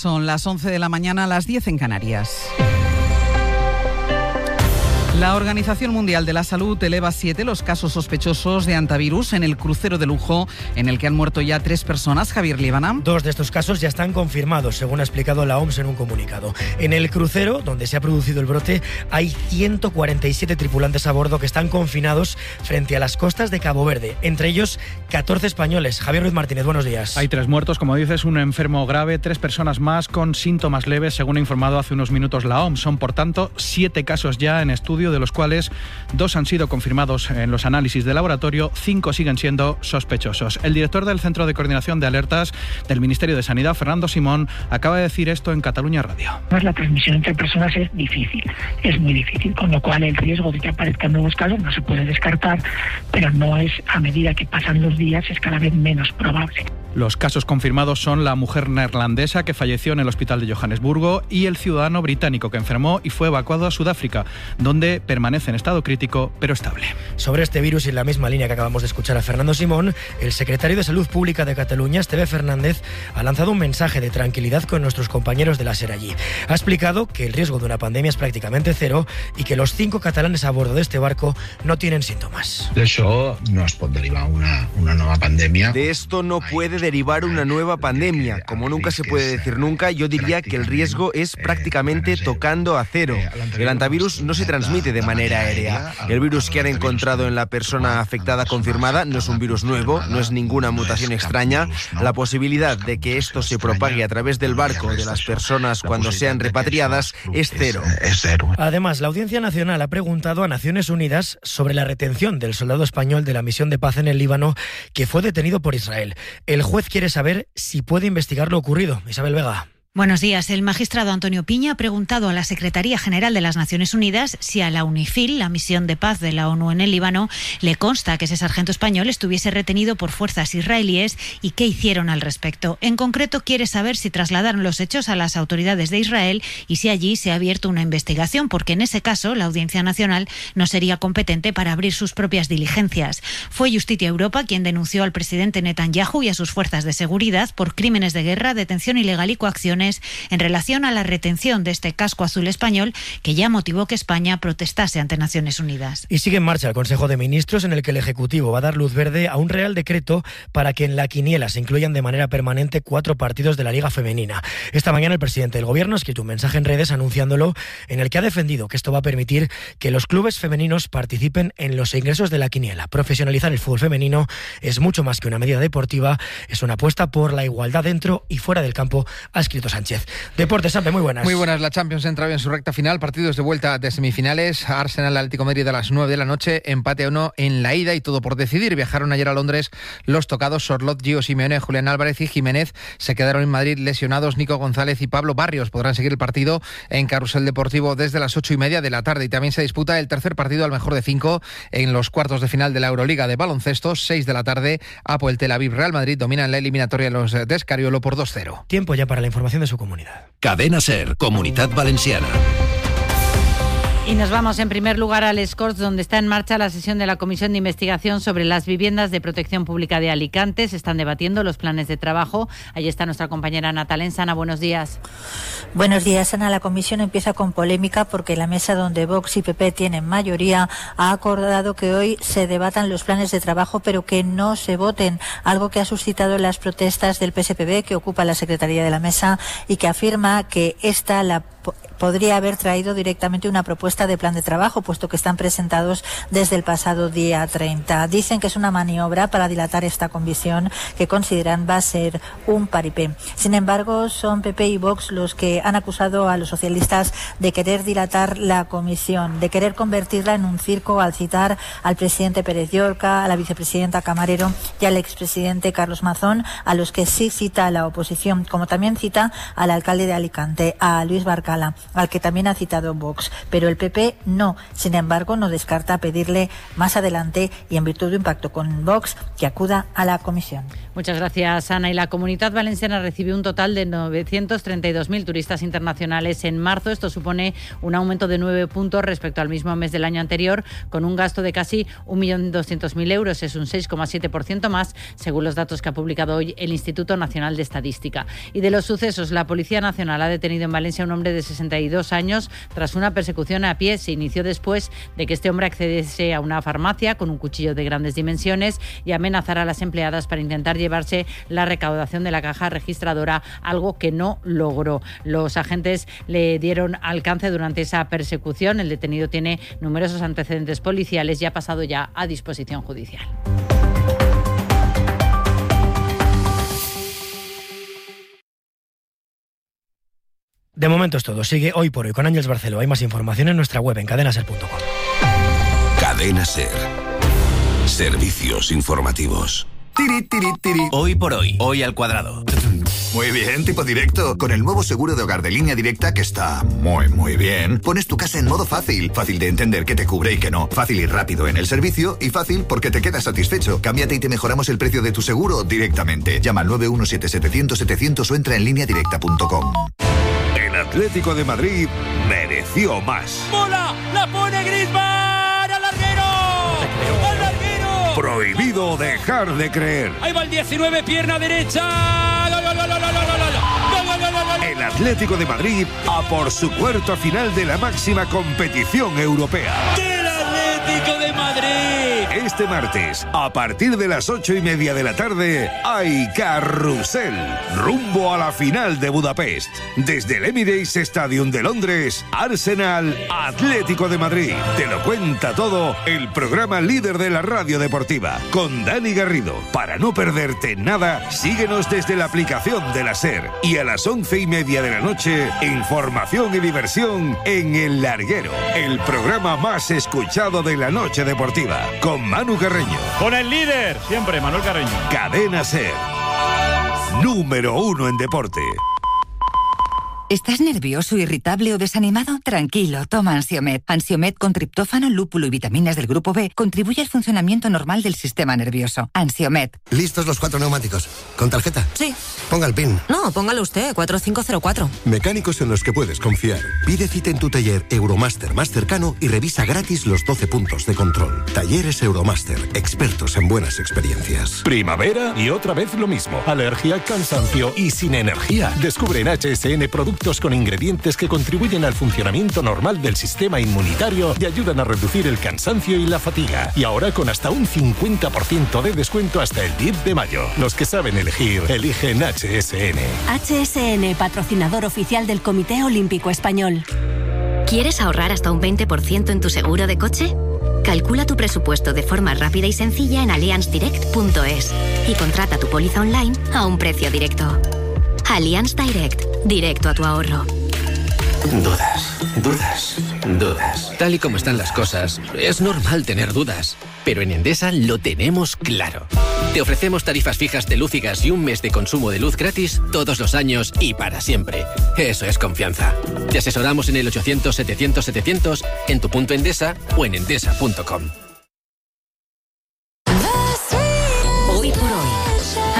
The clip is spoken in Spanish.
Son las 11 de la mañana, las 10 en Canarias. La Organización Mundial de la Salud eleva a 7 los casos sospechosos de antivirus en el crucero de lujo, en el que han muerto ya 3 personas. Javier Líbana. 2 de estos casos ya están confirmados, según ha explicado la OMS en un comunicado. En el crucero, donde se ha producido el brote, hay 147 tripulantes a bordo que están confinados frente a las costas de Cabo Verde, entre ellos 14 españoles. Javier Ruiz Martínez, buenos días. Hay 3 muertos, como dices, un enfermo grave, 3 personas más con síntomas leves, según ha informado hace unos minutos la OMS. Son, por tanto, 7 casos ya en estudio, de los cuales 2 han sido confirmados en los análisis de laboratorio, 5 siguen siendo sospechosos. El director del Centro de Coordinación de Alertas del Ministerio de Sanidad, Fernando Simón, acaba de decir esto en Cataluña Radio. La transmisión entre personas es difícil, es muy difícil, con lo cual el riesgo de que aparezcan nuevos casos no se puede descartar, pero no es, a medida que pasan los días, es cada vez menos probable. Los casos confirmados son la mujer neerlandesa que falleció en el hospital de Johannesburgo y el ciudadano británico que enfermó y fue evacuado a Sudáfrica, donde permanece en estado crítico pero estable. Sobre este virus y en la misma línea que acabamos de escuchar a Fernando Simón, el secretario de Salud Pública de Cataluña, Esteve Fernández, ha lanzado un mensaje de tranquilidad con nuestros compañeros de la SER allí. Ha explicado que el riesgo de una pandemia es prácticamente cero y que los 5 catalanes a bordo de este barco no tienen síntomas. De eso no es pot derivar una nueva pandemia. De esto no puede derivar una nueva pandemia. Como nunca se puede decir nunca, yo diría que el riesgo es prácticamente tocando a cero. El antivirus no se transmite de manera aérea. El virus que han encontrado en la persona afectada confirmada no es un virus nuevo, no es ninguna mutación extraña. La posibilidad de que esto se propague a través del barco de las personas cuando sean repatriadas es cero. Además, la Audiencia Nacional ha preguntado a Naciones Unidas sobre la retención del soldado español de la misión de paz en el Líbano que fue detenido por Israel. El juez quiere saber si puede investigar lo ocurrido. Isabel Vega. Buenos días. El magistrado Antonio Piña ha preguntado a la Secretaría General de las Naciones Unidas si a la UNIFIL, la misión de paz de la ONU en el Líbano, le consta que ese sargento español estuviese retenido por fuerzas israelíes y qué hicieron al respecto. En concreto, quiere saber si trasladaron los hechos a las autoridades de Israel y si allí se ha abierto una investigación, porque en ese caso la Audiencia Nacional no sería competente para abrir sus propias diligencias. Fue Justicia Europa quien denunció al presidente Netanyahu y a sus fuerzas de seguridad por crímenes de guerra, detención ilegal y coacciones en relación a la retención de este casco azul español que ya motivó que España protestase ante Naciones Unidas. Y sigue en marcha el Consejo de Ministros, en el que el Ejecutivo va a dar luz verde a un Real Decreto para que en la quiniela se incluyan de manera permanente 4 partidos de la Liga Femenina. Esta mañana el presidente del Gobierno ha escrito un mensaje en redes anunciándolo, en el que ha defendido que esto va a permitir que los clubes femeninos participen en los ingresos de la quiniela. Profesionalizar el fútbol femenino es mucho más que una medida deportiva, es una apuesta por la igualdad dentro y fuera del campo, ha escrito Sánchez. Deportes, Sampe, muy buenas. Muy buenas. La Champions entra en su recta final. Partidos de vuelta de semifinales. Arsenal, Atlético de Madrid a las 9 de la noche. Empate a 1 en la ida y todo por decidir. Viajaron ayer a Londres los tocados Sorloth, Gio Simeone, Julián Álvarez y Jiménez. Se quedaron en Madrid lesionados Nico González y Pablo Barrios. Podrán seguir el partido en Carrusel Deportivo desde las 8:30 de la tarde. Y también se disputa el tercer partido al mejor de 5 en los cuartos de final de la Euroliga de baloncesto. 6 de la tarde. Apoel Tel Aviv, Real Madrid dominan la eliminatoria los de Escariolo por 2-0. Tiempo ya para la información de su comunidad. Cadena SER, Comunitat Valenciana. Y nos vamos en primer lugar a Les Corts, donde está en marcha la sesión de la Comisión de Investigación sobre las viviendas de protección pública de Alicante. Se están debatiendo los planes de trabajo. Ahí está nuestra compañera Ana Talens. Ana, buenos días. Buenos días, Ana. La comisión empieza con polémica porque la mesa donde Vox y PP tienen mayoría ha acordado que hoy se debatan los planes de trabajo, pero que no se voten, algo que ha suscitado las protestas del PSPB, que ocupa la secretaría de la mesa y que afirma que esta podría haber traído directamente una propuesta de plan de trabajo, puesto que están presentados desde el pasado día 30. Dicen que es una maniobra para dilatar esta comisión, que consideran va a ser un paripé. Sin embargo, son PP y Vox los que han acusado a los socialistas de querer dilatar la comisión, de querer convertirla en un circo, al citar al presidente Pérez Llorca, a la vicepresidenta Camarero y al expresidente Carlos Mazón, a los que sí cita la oposición, como también cita al alcalde de Alicante, a Luis Barcal. gala, al que también ha citado Vox, pero el PP no. Sin embargo, no descarta pedirle más adelante y en virtud de un pacto con Vox que acuda a la comisión. Muchas gracias, Ana. Y la Comunidad Valenciana recibió un total de 932.000 turistas internacionales en marzo. Esto supone un aumento de 9 puntos respecto al mismo mes del año anterior, con un gasto de casi 1.200.000 euros. Es un 6,7% más, según los datos que ha publicado hoy el Instituto Nacional de Estadística. Y de los sucesos, la Policía Nacional ha detenido en Valencia a un hombre de 62 años tras una persecución a pie. Se inició después de que este hombre accediese a una farmacia con un cuchillo de grandes dimensiones y amenazara a las empleadas para intentar llevarse la recaudación de la caja registradora, algo que no logró. Los agentes le dieron alcance durante esa persecución. El detenido tiene numerosos antecedentes policiales y ha pasado ya a disposición judicial. De momento es todo. Sigue Hoy por Hoy con Ángeles Barceló. Hay más información en nuestra web en cadenaser.com. Cadena Ser. Servicios informativos. Hoy por hoy, hoy al cuadrado. Muy bien, tipo directo. Con el nuevo seguro de hogar de Línea Directa, que está muy bien, pones tu casa en modo fácil. Fácil de entender qué te cubre y qué no. Fácil y rápido en el servicio y fácil porque te quedas satisfecho. Cámbiate y te mejoramos el precio de tu seguro directamente. Llama al 917-700-700 o entra en lineadirecta.com. El Atlético de Madrid mereció más. ¡Mola! ¡La pone Griezmann! ¡Al larguero! ¡Al larguero! Prohibido dejar de creer. Ahí va el 19, pierna derecha. ¡Gol, gol, gol, gol, gol, gol! El Atlético de Madrid a por su cuarta final de la máxima competición europea. ¡Del Atlético de Madrid! Este martes, a partir de las 8:30 de la tarde, hay carrusel, rumbo a la final de Budapest. Desde el Emirates Stadium de Londres, Arsenal, Atlético de Madrid. Te lo cuenta todo el programa líder de la radio deportiva, con Dani Garrido. Para no perderte nada, síguenos desde la aplicación de la SER. Y a las 11:30 de la noche, información y diversión en El Larguero, el programa más escuchado de la noche deportiva, con Manu Carreño. Con el líder, siempre, Manuel Carreño. Cadena SER. Número 1 en deporte. ¿Estás nervioso, irritable o desanimado? Tranquilo, toma Ansiomed. Ansiomed con triptófano, lúpulo y vitaminas del grupo B contribuye al funcionamiento normal del sistema nervioso. Ansiomed. ¿Listos los 4 neumáticos? ¿Con tarjeta? Sí. Ponga el PIN. No, póngalo usted, 4504. Mecánicos en los que puedes confiar. Pide cita en tu taller Euromaster más cercano y revisa gratis los 12 puntos de control. Talleres Euromaster, expertos en buenas experiencias. Primavera y otra vez lo mismo. Alergia, cansancio y sin energía. Descubre en HSN productos con ingredientes que contribuyen al funcionamiento normal del sistema inmunitario y ayudan a reducir el cansancio y la fatiga. Y ahora con hasta un 50% de descuento hasta el 10 de mayo. Los que saben elegir, eligen HSN. HSN, patrocinador oficial del Comité Olímpico Español. ¿Quieres ahorrar hasta un 20% en tu seguro de coche? Calcula tu presupuesto de forma rápida y sencilla en allianzdirect.es y contrata tu póliza online a un precio directo. Allianz Direct, directo a tu ahorro. Dudas. Tal y como están las cosas, es normal tener dudas. Pero en Endesa lo tenemos claro. Te ofrecemos tarifas fijas de luz y gas y un mes de consumo de luz gratis todos los años y para siempre. Eso es confianza. Te asesoramos en el 800-700-700, en tu punto Endesa o en endesa.com.